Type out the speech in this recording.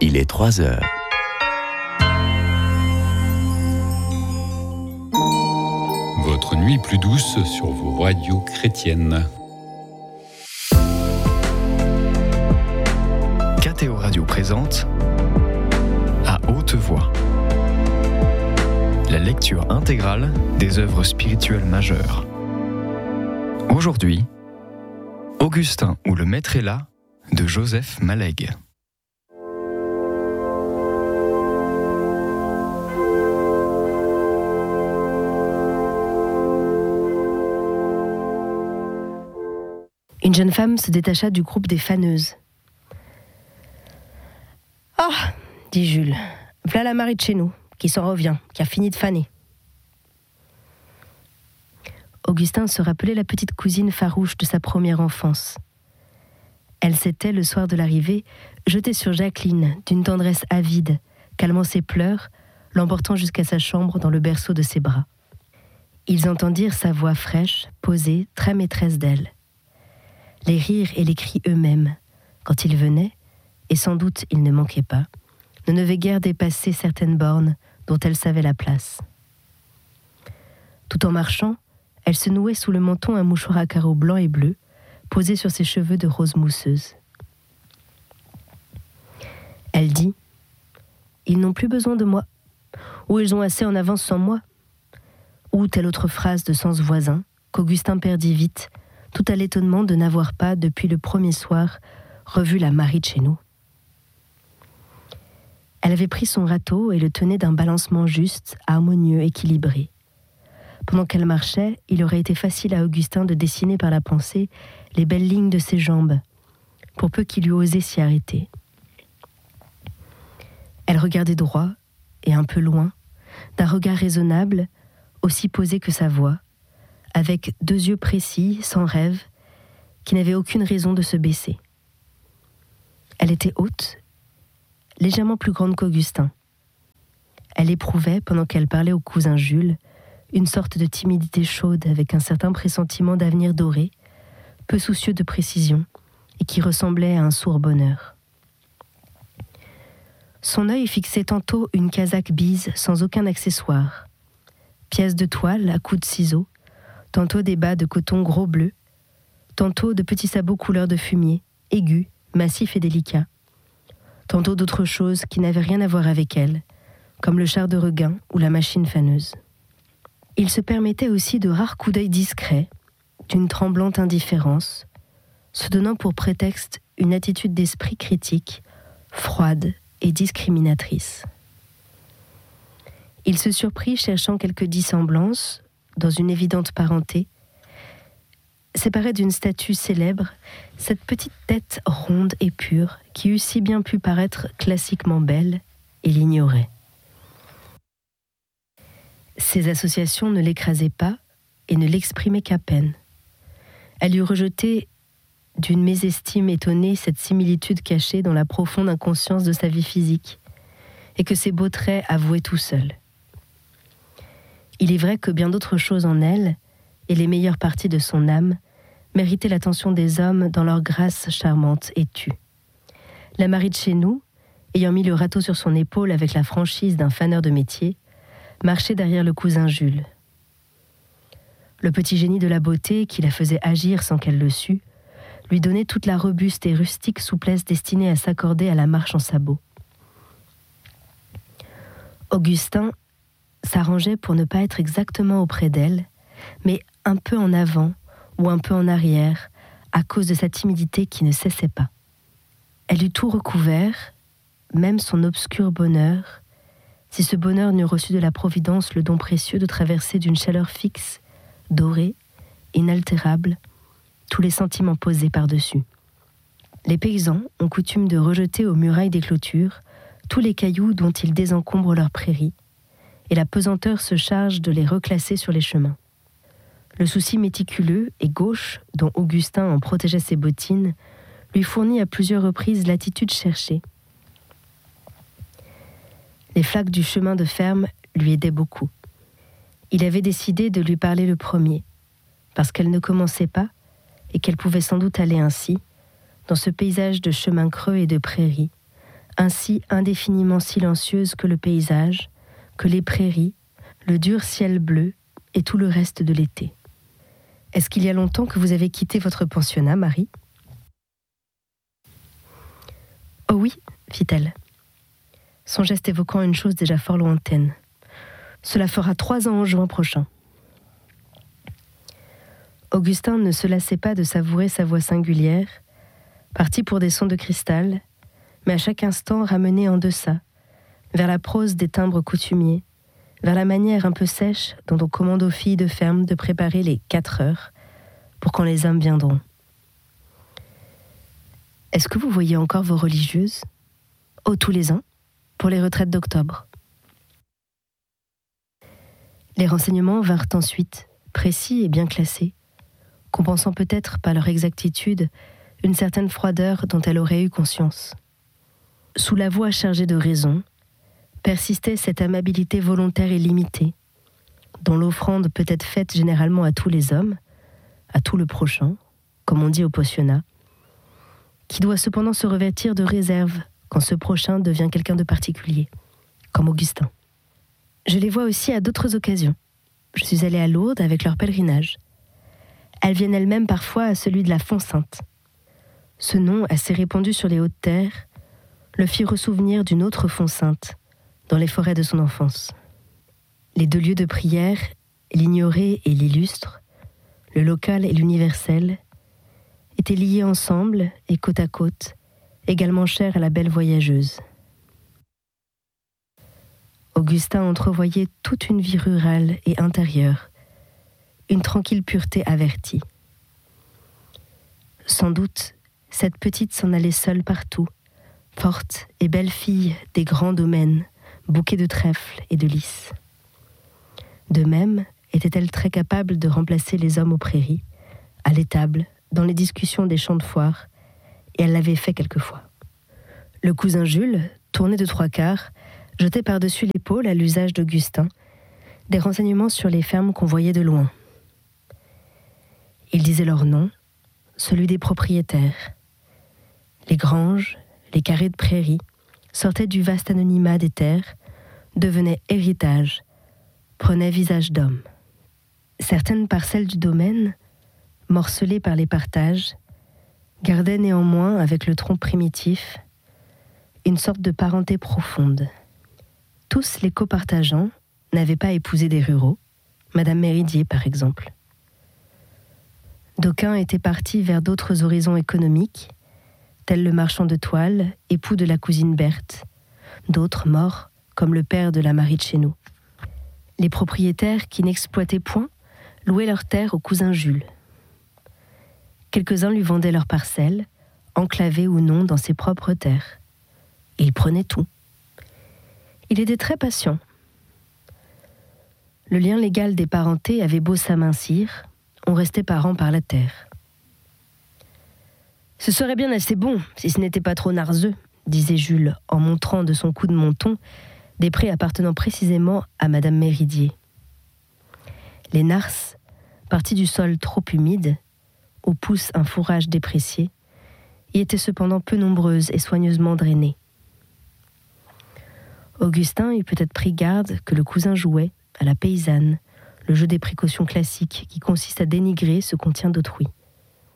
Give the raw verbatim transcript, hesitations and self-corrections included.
Il est trois heures. Votre nuit plus douce sur vos radios chrétiennes. K T O Radio présente À haute voix la lecture intégrale des œuvres spirituelles majeures. Aujourd'hui, Augustin ou le Maître est là de Joseph Malègue. Une jeune femme se détacha du groupe des faneuses. « Ah !» dit Jules, « v'là la Marie de chez nous, qui s'en revient, qui a fini de faner. » Augustin se rappelait la petite cousine farouche de sa première enfance. Elle s'était, le soir de l'arrivée, jetée sur Jacqueline d'une tendresse avide, calmant ses pleurs, l'emportant jusqu'à sa chambre dans le berceau de ses bras. Ils entendirent sa voix fraîche, posée, très maîtresse d'elle. Les rires et les cris eux-mêmes, quand ils venaient, et sans doute ils ne manquaient pas, ne devaient guère dépasser certaines bornes dont elle savait la place. Tout en marchant, elle se nouait sous le menton un mouchoir à carreaux blancs et bleus, posé sur ses cheveux de rose mousseuse. Elle dit « Ils n'ont plus besoin de moi, ou ils ont assez en avance sans moi », ou telle autre phrase de sens voisin qu'Augustin perdit vite, tout à l'étonnement de n'avoir pas, depuis le premier soir, revu la Marie de chez nous. Elle avait pris son râteau et le tenait d'un balancement juste, harmonieux, équilibré. Pendant qu'elle marchait, il aurait été facile à Augustin de dessiner par la pensée les belles lignes de ses jambes, pour peu qu'il eût osé s'y arrêter. Elle regardait droit et un peu loin, d'un regard raisonnable, aussi posé que sa voix, avec deux yeux précis, sans rêve, qui n'avaient aucune raison de se baisser. Elle était haute, légèrement plus grande qu'Augustin. Elle éprouvait, pendant qu'elle parlait au cousin Jules, une sorte de timidité chaude avec un certain pressentiment d'avenir doré, peu soucieux de précision, et qui ressemblait à un sourd bonheur. Son œil fixait tantôt une casaque bise sans aucun accessoire, pièces de toile à coups de ciseaux, tantôt des bas de coton gros bleu, tantôt de petits sabots couleur de fumier, aigus, massifs et délicats, tantôt d'autres choses qui n'avaient rien à voir avec elle, comme le char de regain ou la machine faneuse. Il se permettait aussi de rares coups d'œil discrets, d'une tremblante indifférence, se donnant pour prétexte une attitude d'esprit critique, froide et discriminatrice. Il se surprit cherchant quelque dissemblance, dans une évidente parenté, séparée d'une statue célèbre, cette petite tête ronde et pure qui eût si bien pu paraître classiquement belle, et l'ignorait. Ces associations ne l'écrasaient pas et ne l'exprimaient qu'à peine. Elle eût rejeté d'une mésestime étonnée cette similitude cachée dans la profonde inconscience de sa vie physique, et que ses beaux traits avouaient tout seuls. Il est vrai que bien d'autres choses en elle, et les meilleures parties de son âme, méritaient l'attention des hommes dans leur grâce charmante et tue. La Marie de chez nous, ayant mis le râteau sur son épaule avec la franchise d'un faneur de métier, marchait derrière le cousin Jules. Le petit génie de la beauté, qui la faisait agir sans qu'elle le sût, lui donnait toute la robuste et rustique souplesse destinée à s'accorder à la marche en sabots. Augustin s'arrangeait pour ne pas être exactement auprès d'elle, mais un peu en avant ou un peu en arrière, à cause de sa timidité qui ne cessait pas. Elle eut tout recouvert, même son obscur bonheur, si ce bonheur n'eût reçu de la Providence le don précieux de traverser d'une chaleur fixe, dorée, inaltérable, tous les sentiments posés par-dessus. Les paysans ont coutume de rejeter aux murailles des clôtures tous les cailloux dont ils désencombrent leurs prairies, et la pesanteur se charge de les reclasser sur les chemins. Le souci méticuleux et gauche dont Augustin en protégeait ses bottines lui fournit à plusieurs reprises l'attitude cherchée. Les flaques du chemin de ferme lui aidaient beaucoup. Il avait décidé de lui parler le premier, parce qu'elle ne commençait pas, et qu'elle pouvait sans doute aller ainsi, dans ce paysage de chemins creux et de prairies, ainsi indéfiniment silencieuse que le paysage, que les prairies, le dur ciel bleu et tout le reste de l'été. « Est-ce qu'il y a longtemps que vous avez quitté votre pensionnat, Marie ?»« Oh oui, fit-elle, son geste évoquant une chose déjà fort lointaine. Cela fera trois ans en juin prochain. » Augustin ne se lassait pas de savourer sa voix singulière, parti pour des sons de cristal, mais à chaque instant ramené en deçà, vers la prose des timbres coutumiers, vers la manière un peu sèche dont on commande aux filles de ferme de préparer les quatre heures pour quand les hommes viendront. « Est-ce que vous voyez encore vos religieuses ? Oh, tous les ans, pour les retraites d'octobre. » Les renseignements vinrent ensuite, précis et bien classés, compensant peut-être par leur exactitude une certaine froideur dont elle aurait eu conscience. Sous la voix chargée de raison, persistait cette amabilité volontaire et limitée, dont l'offrande peut être faite généralement à tous les hommes, à tout le prochain, comme on dit au pensionnat, qui doit cependant se revêtir de réserve quand ce prochain devient quelqu'un de particulier, comme Augustin. Je les vois aussi à d'autres occasions. Je suis allée à Lourdes avec leur pèlerinage. Elles viennent elles-mêmes parfois à celui de la Font-Sainte. Ce nom, assez répandu sur les hautes terres, le fit ressouvenir d'une autre Font-Sainte, dans les forêts de son enfance. Les deux lieux de prière, l'ignoré et l'illustre, le local et l'universel, étaient liés ensemble et côte à côte, également chers à la belle voyageuse. Augustin entrevoyait toute une vie rurale et intérieure, une tranquille pureté avertie. Sans doute, cette petite s'en allait seule partout, forte et belle fille des grands domaines, bouquets de trèfles et de lys. De même, était-elle très capable de remplacer les hommes aux prairies, à l'étable, dans les discussions des champs de foire, et elle l'avait fait quelquefois. Le cousin Jules, tourné de trois quarts, jetait par-dessus l'épaule, à l'usage d'Augustin, des renseignements sur les fermes qu'on voyait de loin. Il disait leur nom, celui des propriétaires. Les granges, les carrés de prairies, sortaient du vaste anonymat des terres, devenaient héritage, prenaient visage d'homme. Certaines parcelles du domaine, morcelées par les partages, gardaient néanmoins, avec le tronc primitif, une sorte de parenté profonde. Tous les copartageants n'avaient pas épousé des ruraux, Madame Méridier par exemple. D'aucuns étaient partis vers d'autres horizons économiques, tel le marchand de toile, époux de la cousine Berthe, d'autres morts, comme le père de la Marie de chez nous. Les propriétaires qui n'exploitaient point louaient leurs terres au cousin Jules. Quelques-uns lui vendaient leurs parcelles, enclavées ou non dans ses propres terres. Et il prenait tout. Il était très patient. Le lien légal des parentés avait beau s'amincir, on restait parents par la terre. « Ce serait bien assez bon, si ce n'était pas trop narzeux », disait Jules, en montrant de son coup de menton des prés appartenant précisément à Madame Méridier. Les narces, parties du sol trop humide, où pousse un fourrage déprécié, y étaient cependant peu nombreuses et soigneusement drainées. Augustin eût peut-être pris garde que le cousin jouait, à la paysanne, le jeu des précautions classiques qui consiste à dénigrer ce qu'on tient d'autrui.